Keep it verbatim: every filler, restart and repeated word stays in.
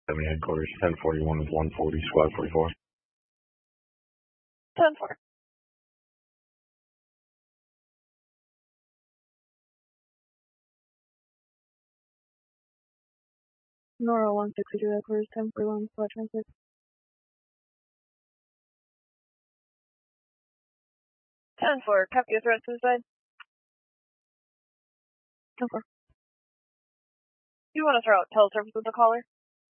Seven headquarters, ten forty-one with one forty, squad forty-four. ten four. Nora one sixty-two headquarters, ten forty-one, squad twenty-six. ten four, copy a threat suicide. ten four. You want to throw out teleservice with the caller?